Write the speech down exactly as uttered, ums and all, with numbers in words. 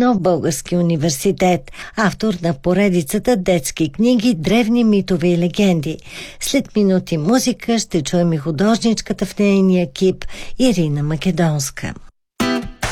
нов български университет, автор на поредицата детски книги «Древни митове и легенди». След минути музика ще чуем и художничката в нейния екип Ирина Македонска.